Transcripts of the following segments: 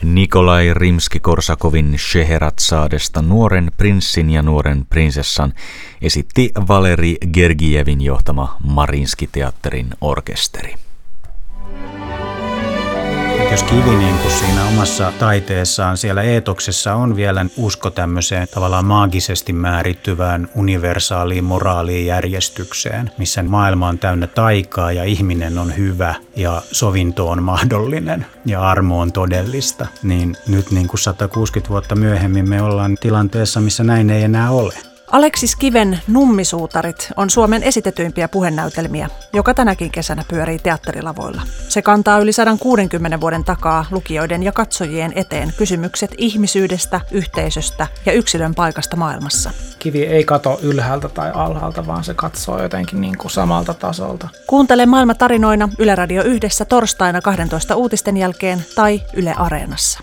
Nikolai Rimski-Korsakovin Scheherazadesta nuoren prinssin ja nuoren prinsessan esitti Valeri Gergijevin johtama Marinski-teatterin orkesteri. Jos Kivi niin kuin siinä omassa taiteessaan siellä eetoksessa on vielä usko tämmöiseen tavallaan maagisesti määrittyvään universaaliin moraaliin järjestykseen, missä maailma on täynnä taikaa ja ihminen on hyvä ja sovinto on mahdollinen ja armo on todellista, niin nyt niin kuin 160 vuotta myöhemmin me ollaan tilanteessa, missä näin ei enää ole. Aleksis Kiven Nummisuutarit on Suomen esitetyimpiä puhenäytelmiä, joka tänäkin kesänä pyörii teatterilavoilla. Se kantaa yli 160 vuoden takaa lukijoiden ja katsojien eteen kysymykset ihmisyydestä, yhteisöstä ja yksilön paikasta maailmassa. Kivi ei kato ylhäältä tai alhaalta, vaan se katsoo jotenkin niin kuin samalta tasolta. Kuuntele Maailmatarinoina Yle Radio 1 torstaina 12 uutisten jälkeen tai Yle Areenassa.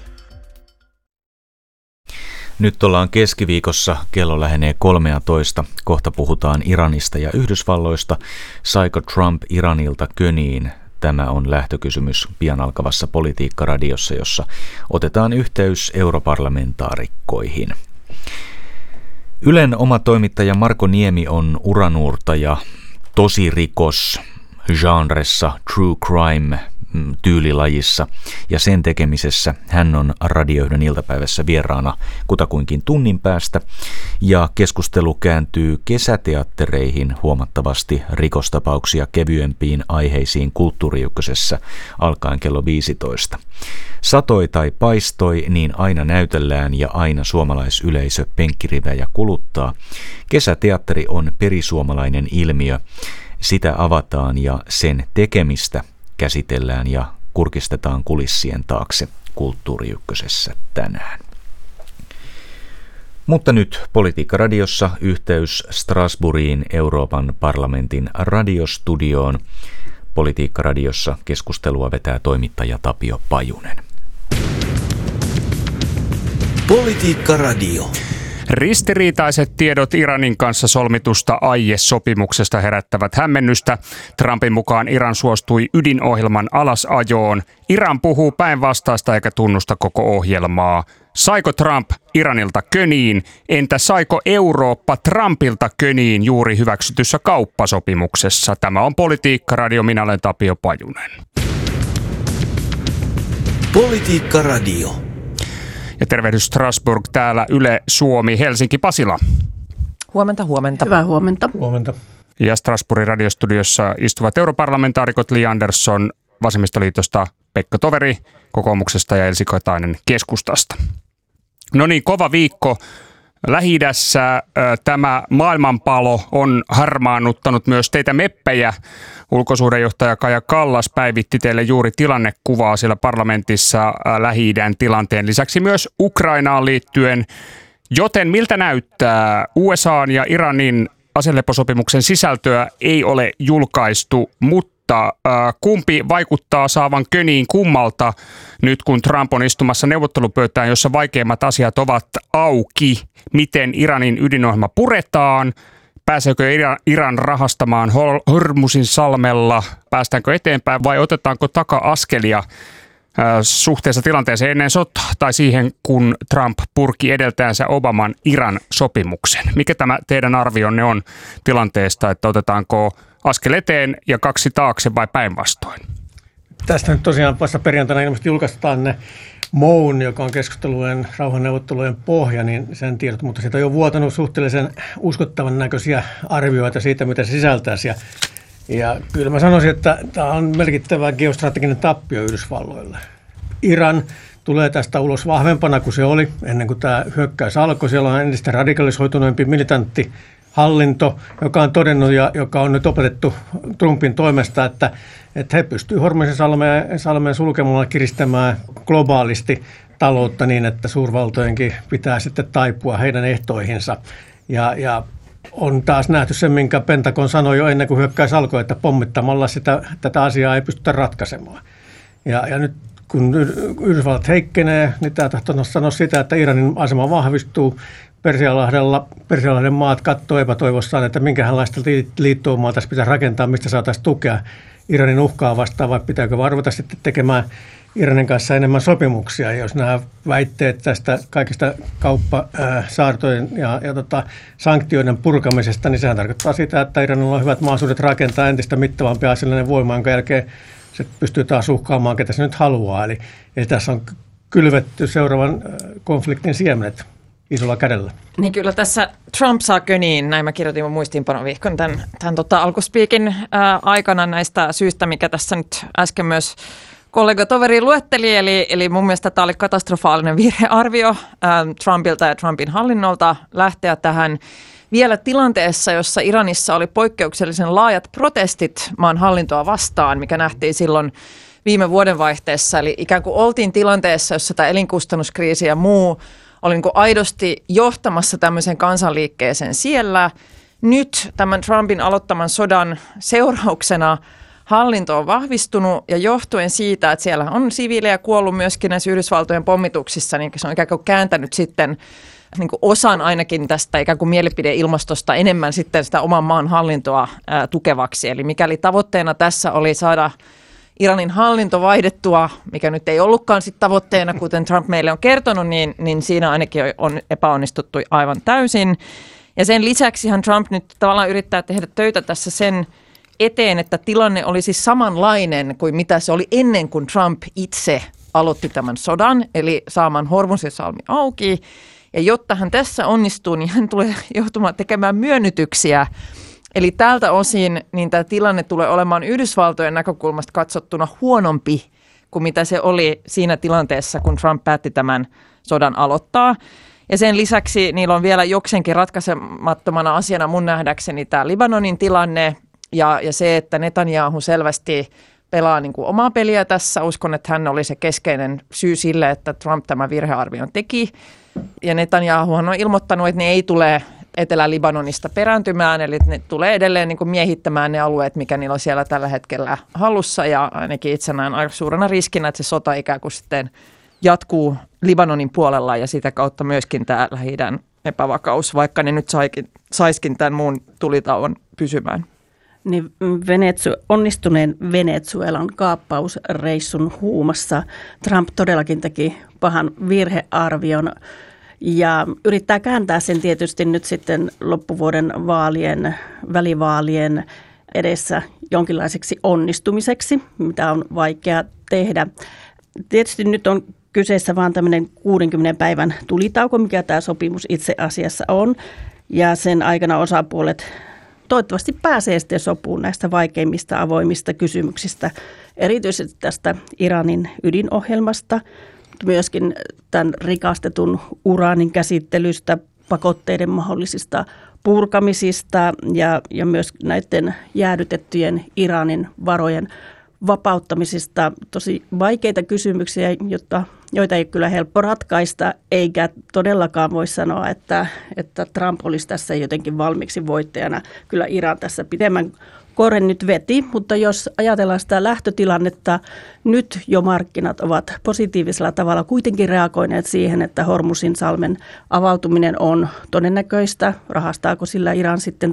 Nyt ollaan keskiviikossa, kello lähenee 13. Kohta puhutaan Iranista ja Yhdysvalloista. Saiko Trump Iranilta köniin? Tämä on lähtökysymys pian alkavassa Politiikka-radiossa, jossa otetaan yhteys europarlamentaarikkoihin. Ylen oma toimittaja Marko Niemi on uranuurtaja tosirikos genressa true crime tyylilajissa, ja sen tekemisessä hän on Radio 1 iltapäivässä vieraana kutakuinkin tunnin päästä, ja keskustelu kääntyy kesäteattereihin huomattavasti rikostapauksia kevyempiin aiheisiin Kulttuuri Ykkösessä alkaen kello 15. Satoi tai paistoi, niin aina näytellään ja aina suomalaisyleisö penkkirivejä kuluttaa. Kesäteatteri on perisuomalainen ilmiö. Sitä avataan ja sen tekemistä käsitellään ja kurkistetaan kulissien taakse Kulttuuri Ykkösessä tänään. Mutta nyt Politiikka-radiossa yhteys Strasbourgiin Euroopan parlamentin radiostudioon. Politiikka-radiossa keskustelua vetää toimittaja Tapio Pajunen. Politiikka-radio. Ristiriitaiset tiedot Iranin kanssa solmitusta aiesopimuksesta herättävät hämmennystä. Trumpin mukaan Iran suostui ydinohjelman alasajoon. Iran puhuu päinvastaista eikä tunnusta koko ohjelmaa. Saiko Trump Iranilta köniin? Entä saiko Eurooppa Trumpilta köniin juuri hyväksytyssä kauppasopimuksessa? Tämä on Politiikka-radio. Minä olen Tapio Pajunen. Politiikka-radio. Ja tervehdys Strasbourg, täällä Yle Suomi, Helsinki, Pasila. Huomenta, huomenta. Hyvää huomenta. Huomenta. Ja Strasbourgin radiostudiossa istuvat europarlamentaarikot Li Andersson Vasemmistoliitosta, Pekka Toveri kokoomuksesta ja Elsi Katainen keskustasta. No niin, kova viikko. Lähi-idässä tämä maailmanpalo on harmaannuttanut myös teitä meppejä. Ulkosuhdejohtaja Kaja Kallas päivitti teille juuri tilannekuvaa siellä parlamentissa Lähi-idän tilanteen lisäksi myös Ukrainaan liittyen. Joten miltä näyttää? USA:n ja Iranin aseleposopimuksen sisältöä ei ole julkaistu, mutta kumpi vaikuttaa saavan köniin kummalta nyt kun Trump on istumassa neuvottelupöytään, jossa vaikeimmat asiat ovat auki? Miten Iranin ydinohjelma puretaan? Pääseekö Iran rahastamaan Hormuzin salmella? Päästäänkö eteenpäin vai otetaanko taka-askelia suhteessa tilanteeseen ennen sotaa tai siihen, kun Trump purki edeltäensä Obaman Iran-sopimuksen? Mikä tämä teidän arvionne on tilanteesta, että otetaanko askel eteen ja 2 taakse vai päinvastoin? Tästä nyt tosiaan vasta perjantaina ilmeisesti julkaistaan ne MOUn, joka on keskustelujen, rauhanneuvottelujen pohja, niin sen tiedot, mutta siitä on jo vuotanut suhteellisen uskottavan näköisiä arvioita siitä, mitä se sisältäisi. Ja kyllä mä sanoisin, että tämä on merkittävä geostrateginen tappio Yhdysvalloille. Iran tulee tästä ulos vahvempana kuin se oli ennen kuin tämä hyökkäys alkoi. Siellä on entistä radikalisoituneempi militantti hallinto, joka on todennut ja joka on nyt opetettu Trumpin toimesta, että he pystyvät Hormuzin salmeen sulkemalla kiristämään globaalisti taloutta niin, että suurvaltojenkin pitää sitten taipua heidän ehtoihinsa. Ja on taas nähty se, minkä Pentagon sanoi jo ennen kuin hyökkäys alkoi, että pommittamalla tätä asiaa ei pystytä ratkaisemaan. Ja nyt kun Yhdysvallat heikkenee, niin tämä tahtoo sanoa sitä, että Iranin asema vahvistuu. Persialahden maat katsoo epätoivossaan, että minkälaista liittoumaa tässä pitää rakentaa, mistä saataisiin tukea Iranin uhkaa vastaan, vai pitääkö arvata sitten tekemään Iranin kanssa enemmän sopimuksia. Jos nämä väitteet tästä kaikista kauppasaartojen ja sanktioiden purkamisesta, niin sehän tarkoittaa sitä, että Iranilla on hyvät mahdollisuudet rakentaa entistä mittavampi aseellinen voima, jonka jälkeen se pystyy taas uhkaamaan, ketä se nyt haluaa. Eli tässä on kylvetty seuraavan konfliktin siemenet isolla kädellä. Niin kyllä tässä Trump saa köniin, näin mä kirjoitin mun muistiinpanovihkon tämän alkuspiikin aikana näistä syistä, mikä tässä nyt äsken myös kollegatoveri luetteli, eli mun mielestä tämä oli katastrofaalinen virhearvio Trumpilta ja Trumpin hallinnolta lähteä tähän vielä tilanteessa, jossa Iranissa oli poikkeuksellisen laajat protestit maan hallintoa vastaan, mikä nähtiin silloin viime vuodenvaihteessa. Eli ikään kuin oltiin tilanteessa, jossa tämä elinkustannuskriisi ja muu oli niin kuin aidosti johtamassa tämmöiseen kansanliikkeeseen siellä. Nyt tämän Trumpin aloittaman sodan seurauksena hallinto on vahvistunut ja johtuen siitä, että siellä on siviilejä kuollut myöskin näissä Yhdysvaltojen pommituksissa, niin se on ikään kuin kääntänyt sitten niin kuin osan ainakin tästä ikään kuin mielipideilmastosta enemmän sitten sitä oman maan hallintoa tukevaksi. Eli mikäli tavoitteena tässä oli saada Iranin hallinto vaihdettua, mikä nyt ei ollutkaan sitten tavoitteena, kuten Trump meille on kertonut, niin siinä ainakin on epäonnistuttu aivan täysin. Ja sen lisäksihän Trump nyt tavallaan yrittää tehdä töitä tässä sen eteen, että tilanne olisi samanlainen kuin mitä se oli ennen kuin Trump itse aloitti tämän sodan, eli saamaan Hormuzin-salmi auki. Ja jotta hän tässä onnistuu, niin hän tulee joutumaan tekemään myönnytyksiä. Eli tältä osin niin tämä tilanne tulee olemaan Yhdysvaltojen näkökulmasta katsottuna huonompi kuin mitä se oli siinä tilanteessa, kun Trump päätti tämän sodan aloittaa. Ja sen lisäksi niillä on vielä jokseenkin ratkaisemattomana asiana mun nähdäkseni tämä Libanonin tilanne ja se, että Netanyahu selvästi pelaa niin kuin omaa peliä tässä. Uskon, että hän oli se keskeinen syy sille, että Trump tämän virhearvion teki. Ja Netanyahuhan on ilmoittanut, että ne ei tule Etelä-Libanonista perääntymään, eli ne tulee edelleen niin kuin miehittämään ne alueet, mikä niillä on siellä tällä hetkellä hallussa. Ja ainakin itse näen aika suurena riskinä, että se sota ikään kuin sitten jatkuu Libanonin puolella ja sitä kautta myöskin tämä Lähi-idän epävakaus, vaikka ne nyt saiskin tämän muun tulitauon pysymään. Niin onnistuneen Venezuelan kaappausreissun huumassa Trump todellakin teki pahan virhearvion ja yrittää kääntää sen tietysti nyt sitten loppuvuoden välivaalien edessä jonkinlaiseksi onnistumiseksi, mitä on vaikea tehdä. Tietysti nyt on kyseessä vaan tämmöinen 60 päivän tulitauko, mikä tämä sopimus itse asiassa on, ja sen aikana osapuolet toivottavasti pääsee sitten sopuun näistä vaikeimmista avoimista kysymyksistä, erityisesti tästä Iranin ydinohjelmasta, mutta myöskin tämän rikastetun uraanin käsittelystä, pakotteiden mahdollisista purkamisista ja myös näiden jäädytettyjen Iranin varojen vapauttamisista. Tosi vaikeita kysymyksiä, joita ei kyllä helppo ratkaista, eikä todellakaan voi sanoa, että Trump olisi tässä jotenkin valmiiksi voittajana. Kyllä Iran tässä pidemmän korren nyt veti, mutta jos ajatellaan sitä lähtötilannetta, nyt jo markkinat ovat positiivisella tavalla kuitenkin reagoineet siihen, että Hormuzin salmen avautuminen on todennäköistä. Rahastaako sillä Iran sitten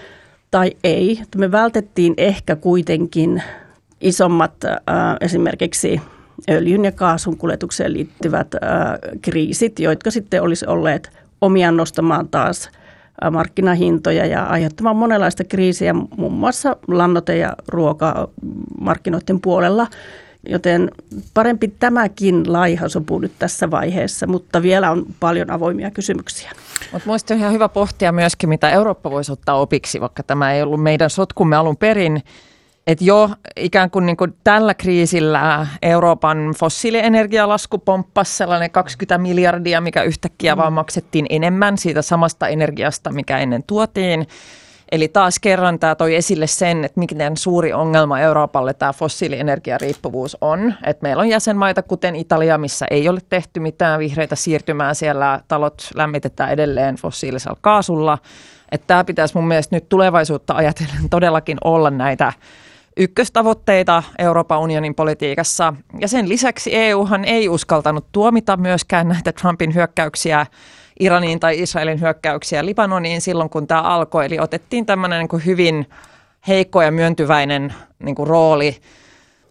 tai ei. Me vältettiin ehkä kuitenkin isommat esimerkiksi öljyn ja kaasun kuljetukseen liittyvät kriisit, jotka sitten olisi olleet omiaan nostamaan taas markkinahintoja ja aiheuttamaan monenlaista kriisiä, muun muassa lannoite- ja ruokamarkkinoiden puolella. Joten parempi tämäkin laiha sopu nyt tässä vaiheessa, mutta vielä on paljon avoimia kysymyksiä. Mutta mielestäni on ihan hyvä pohtia myöskin, mitä Eurooppa voisi ottaa opiksi, vaikka tämä ei ollut meidän sotkumme alun perin. Että jo ikään kuin, tällä kriisillä Euroopan fossiilienergialasku pomppasi sellainen 20 miljardia, mikä yhtäkkiä vaan maksettiin enemmän siitä samasta energiasta, mikä ennen tuotiin. Eli taas kerran tämä toi esille sen, että miten suuri ongelma Euroopalle tämä fossiilienergiariippuvuus on. Että meillä on jäsenmaita, kuten Italia, missä ei ole tehty mitään vihreitä siirtymää. Siellä talot lämmitetään edelleen fossiilisella kaasulla. Että tämä pitäisi mun mielestä nyt tulevaisuutta ajatellen todellakin olla näitä ykköstavoitteita Euroopan unionin politiikassa. Ja sen lisäksi EUhan ei uskaltanut tuomita myöskään näitä Trumpin hyökkäyksiä Iraniin tai Israelin hyökkäyksiä Libanoniin silloin, kun tämä alkoi. Eli otettiin tämmöinen hyvin heikko ja myöntyväinen rooli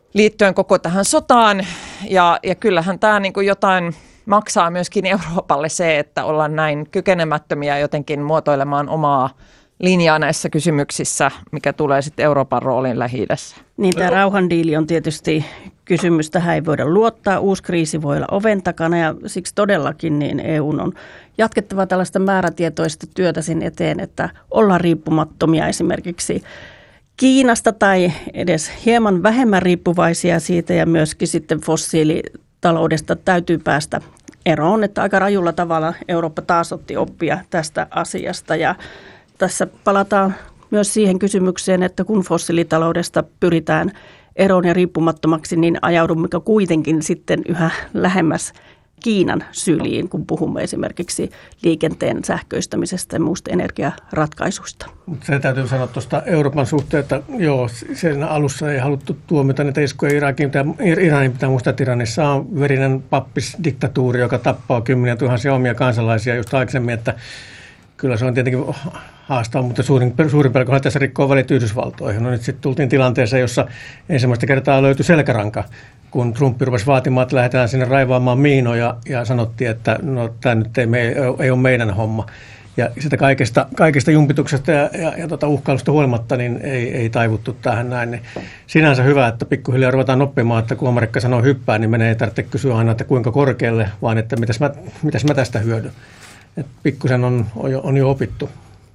liittyen koko tähän sotaan. Ja kyllähän tämä niin kuin jotain maksaa myöskin Euroopalle se, että ollaan näin kykenemättömiä jotenkin muotoilemaan omaa linjaa näissä kysymyksissä, mikä tulee sitten Euroopan roolin Lähi-idässä. Niin, tämä rauhandiili on tietysti kysymys, tähän ei voida luottaa. Uusi kriisi voi olla oven takana ja siksi todellakin niin EUn on jatkettava tällaista määrätietoista työtä sen eteen, että ollaan riippumattomia esimerkiksi Kiinasta tai edes hieman vähemmän riippuvaisia siitä ja myöskin sitten fossiilitaloudesta täytyy päästä eroon, että aika rajulla tavalla Eurooppa taas otti oppia tästä asiasta ja tässä palataan myös siihen kysymykseen, että kun fossiilitaloudesta pyritään eroon ja riippumattomaksi, niin ajaudummeko kuitenkin sitten yhä lähemmäs Kiinan syliin, kun puhumme esimerkiksi liikenteen sähköistämisestä ja muista energiaratkaisuista. Se täytyy sanoa tuosta Euroopan suhteen, että joo, sen alussa ei haluttu tuomita niitä iskuja Irakiin. Iranin pitää muistaa, että Iranissa on verinen pappisdiktatuuri, joka tappaa 10 000 omia kansalaisia just aikaisemmin, että kyllä se on tietenkin haastava, mutta suurin pelkohan tässä rikkoo välit Yhdysvaltoihin. No nyt sitten tultiin tilanteeseen, jossa ensimmäistä kertaa löytyi selkäranka, kun Trump rupesi vaatimaan, että lähdetään sinne raivaamaan miinoja ja sanottiin, että no tämä nyt ei ole meidän homma. Ja sitä kaikesta jumpituksesta ja uhkailusta huolimatta niin ei taivuttu tähän näin. Niin sinänsä hyvä, että pikkuhiljaa ruvetaan oppimaan, että kun Amerikka sanoo hyppää, niin ei tarvitse kysyä aina, että kuinka korkealle, vaan että mitäs mä tästä hyödyn. Pikkusen on jo opittu.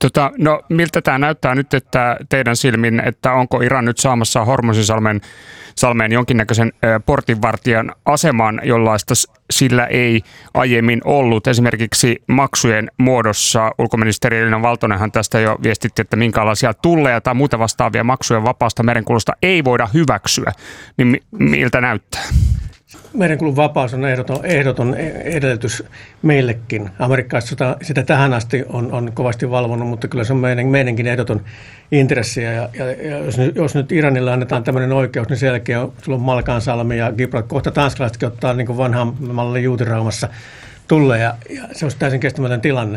No miltä tämä näyttää nyt, että teidän silmin, että onko Iran nyt saamassa Hormuzinsalmeen jonkinnäköisen portinvartijan aseman, jollaista sillä ei aiemmin ollut. Esimerkiksi maksujen muodossa ulkoministeri Elina Valtonenhan tästä jo viestitti, että minkälaisia tulleja tai muuta vastaavia maksujen vapaasta merenkulusta ei voida hyväksyä. Niin miltä näyttää? Merenkulun vapaus on ehdoton edellytys meillekin. Amerikkalaiset sitä tähän asti on kovasti valvonut, mutta kyllä se on meidänkin ehdoton intressiä. Ja jos nyt Iranille annetaan tämmöinen oikeus, niin sen jälkeen sulla on Malkansalmi ja Gibraltar. Kohta tanskalaisetkin ottaa niin kuin vanhaan mallin juutiraumassa tulleja ja se olisi täysin kestämätön tilanne.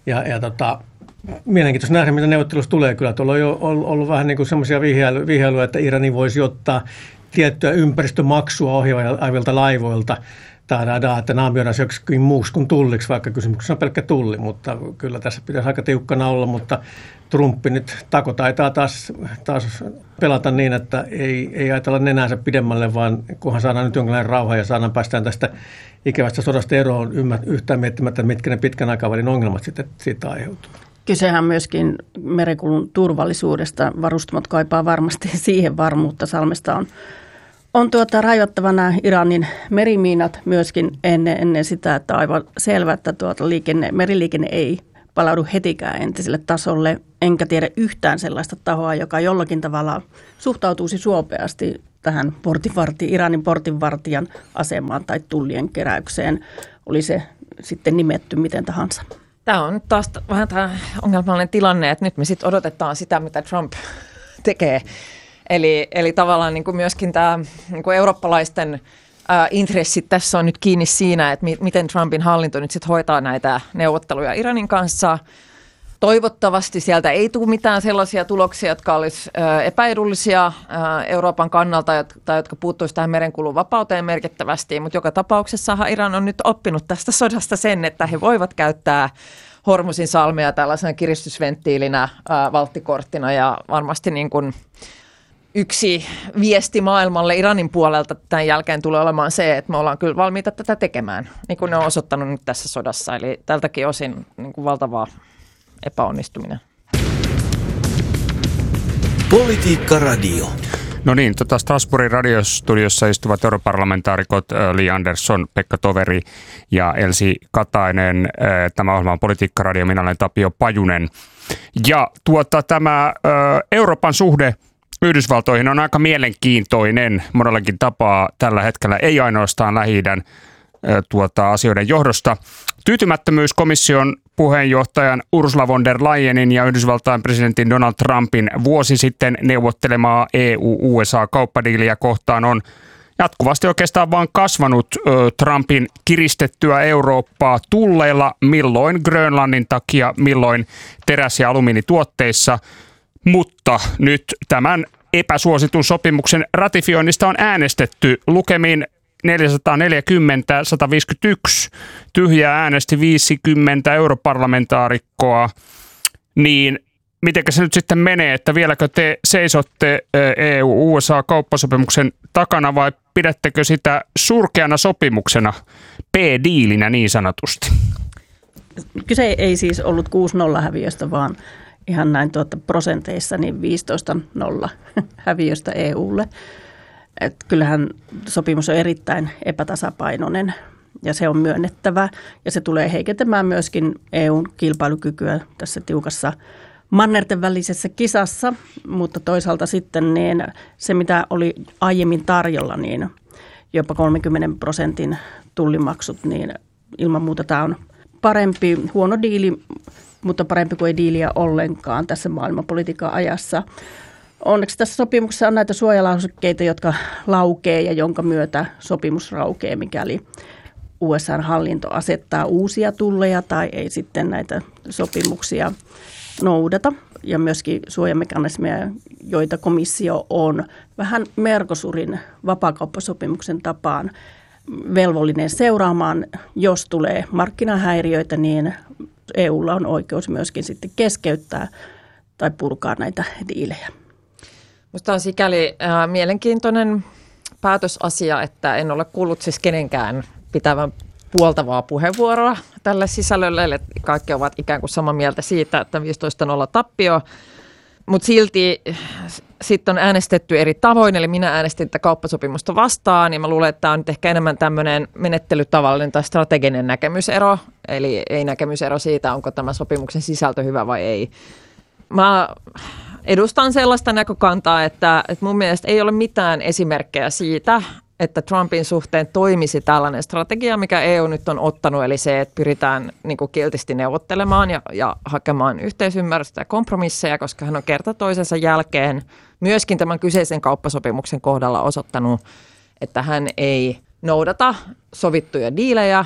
Mielenkiintoista nähdä, mitä neuvottelussa tulee. Kyllä tuolla on jo ollut vähän niin kuin semmoisia vihjailuja, että Irani voisi ottaa tiettyä ympäristömaksua ohjaavilta laivoilta, että naamioidaan se joksikin muuksi kuin tulliksi, vaikka kysymyksessä on pelkkä tulli, mutta kyllä tässä pitäisi aika tiukkana olla, mutta Trumpi nyt taitaa taas pelata niin, että ei ajatella nenänsä pidemmälle, vaan kunhan saadaan nyt jonkinlainen rauha ja päästään tästä ikävästä sodasta eroon yhtään miettimättä, mitkä ne pitkän aikavälin ongelmat sitten siitä aiheutuu. Kysehän myöskin merenkulun turvallisuudesta. Varustamot kaipaa varmasti siihen varmuutta. Salmesta on rajoittavana Iranin merimiinat myöskin ennen sitä, että aivan selvä, että meriliikenne ei palaudu hetikään entiselle tasolle. Enkä tiedä yhtään sellaista tahoa, joka jollakin tavalla suhtautuisi suopeasti tähän Iranin portinvartijan asemaan tai tullien keräykseen. Oli se sitten nimetty miten tahansa. Tämä on taas vähän tämä ongelmallinen tilanne, että nyt me sitten odotetaan sitä, mitä Trump tekee. Eli tavallaan niin kuin myöskin tämä niin kuin eurooppalaisten intressit tässä on nyt kiinni siinä, että miten Trumpin hallinto nyt sitten hoitaa näitä neuvotteluja Iranin kanssa. Toivottavasti sieltä ei tule mitään sellaisia tuloksia, jotka olisi epäedullisia Euroopan kannalta tai jotka puuttuisi tähän merenkulun vapauteen merkittävästi, mutta joka tapauksessahan Iran on nyt oppinut tästä sodasta sen, että he voivat käyttää Hormuzinsalmea tällaisena kiristysventtiilinä, valttikorttina ja varmasti niin kuin yksi viesti maailmalle Iranin puolelta tämän jälkeen tulee olemaan se, että me ollaan kyllä valmiita tätä tekemään, niin kuin ne on osoittanut nyt tässä sodassa, eli tältäkin osin niin kuin valtavaa epäonnistuminen. Politiikka Radio. No niin, Strasbourgin radiostudiossa istuvat europarlamentaarikot Li Andersson, Pekka Toveri ja Elsi Katainen. Tämä ohjelma on Politiikka Radio, minä olen Tapio Pajunen. Ja tämä Euroopan suhde Yhdysvaltoihin on aika mielenkiintoinen monellakin tapaa tällä hetkellä, ei ainoastaan Lähi-idän asioiden johdosta. Tyytymättömyys komission puheenjohtajan Ursula von der Leyenin ja Yhdysvaltain presidentin Donald Trumpin vuosi sitten neuvottelemaa EU-USA-kauppadiiliä kohtaan on jatkuvasti oikeastaan vaan kasvanut Trumpin kiristettyä Eurooppaa tulleilla, milloin Grönlannin takia, milloin teräs- ja alumiinituotteissa. Mutta nyt tämän epäsuositun sopimuksen ratifioinnista on äänestetty lukemin 440-151, tyhjää äänesti 50 europarlamentaarikkoa, niin mitenkä se nyt sitten menee, että vieläkö te seisotte EU-USA-kauppasopimuksen takana vai pidättekö sitä surkeana sopimuksena, P-diilinä niin sanotusti? Kyse ei siis ollut 6-0 häviöstä, vaan ihan näin prosenteissa niin 15-0 häviöstä EUlle. Et kyllähän sopimus on erittäin epätasapainoinen ja se on myönnettävä ja se tulee heikentämään myöskin EUn kilpailukykyä tässä tiukassa mannerten välisessä kisassa, mutta toisaalta sitten niin se, mitä oli aiemmin tarjolla, niin jopa 30% tullimaksut, niin ilman muuta tämä on parempi, huono diili, mutta parempi kuin ei diiliä ollenkaan tässä maailmanpolitiikan ajassa. Onneksi tässä sopimuksessa on näitä suojalausekkeita, jotka laukee ja jonka myötä sopimus raukee, mikäli USA:n hallinto asettaa uusia tulleja tai ei sitten näitä sopimuksia noudata. Ja myöskin suojamekanismeja, joita komissio on vähän Mercosurin vapaakauppasopimuksen tapaan velvollinen seuraamaan. Jos tulee markkinahäiriöitä, niin EUlla on oikeus myöskin sitten keskeyttää tai purkaa näitä diilejä. Minusta on sikäli mielenkiintoinen päätösasia, että en ole kuullut siis kenenkään pitävän puoltavaa puheenvuoroa tälle sisällölle, eli kaikki ovat ikään kuin samaa mieltä siitä, että 15-0 tappio, mutta silti sitten on äänestetty eri tavoin, eli minä äänestin tätä kauppasopimusta vastaan, ja mä luulen, että tämä on nyt ehkä enemmän tämmöinen menettelytavallinen tai strateginen näkemysero, eli ei näkemysero siitä, onko tämä sopimuksen sisältö hyvä vai ei. Mä edustan sellaista näkökantaa, että mun mielestä ei ole mitään esimerkkejä siitä, että Trumpin suhteen toimisi tällainen strategia, mikä EU nyt on ottanut, eli se, että pyritään niin kuin kiltisti neuvottelemaan ja hakemaan yhteisymmärrystä ja kompromisseja, koska hän on kerta toisensa jälkeen myöskin tämän kyseisen kauppasopimuksen kohdalla osoittanut, että hän ei noudata sovittuja diilejä.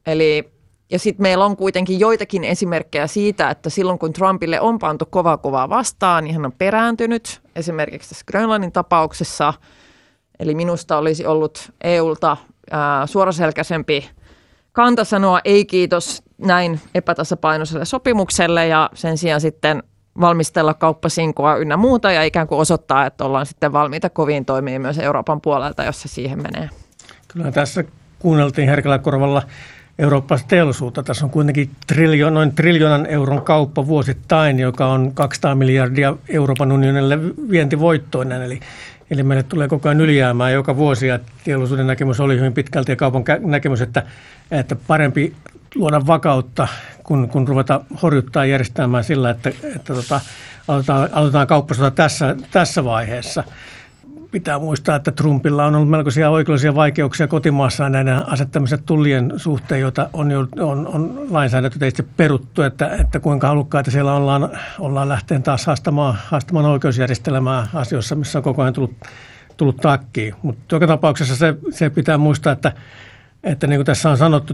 Ja sitten meillä on kuitenkin joitakin esimerkkejä siitä, että silloin kun Trumpille on pantu kovaa vastaan, niin hän on perääntynyt esimerkiksi tässä Grönlannin tapauksessa. Eli minusta olisi ollut EUlta suoraselkäisempi kanta sanoa ei kiitos näin epätasapainoiselle sopimukselle ja sen sijaan sitten valmistella kauppasinkoa ynnä muuta ja ikään kuin osoittaa, että ollaan sitten valmiita koviin toimiin myös Euroopan puolelta, jos se siihen menee. Kyllä tässä kuunneltiin herkällä korvalla eurooppalaista teollisuutta. Tässä on kuitenkin noin triljoonan euron kauppa vuosittain, joka on 200 miljardia Euroopan unionille vientivoittoinen. Eli meille tulee koko ajan ylijäämää joka vuosi ja teollisuuden näkemys oli hyvin pitkälti ja kaupan näkemys, että parempi luoda vakautta, kun ruveta horjuttaa järjestelmää sillä, että aloitetaan kauppasota tässä vaiheessa. Pitää muistaa, että Trumpilla on ollut melkoisia oikeudellisia vaikeuksia kotimaassaan näiden asettamiset tullien suhteen, joita on lainsäädäntöteitse peruttu, että kuinka halukkaita siellä ollaan lähteen taas haastamaan oikeusjärjestelmää asioissa, missä on koko ajan tullut takkiin. Mutta joka tapauksessa se pitää muistaa, että niin kuin tässä on sanottu,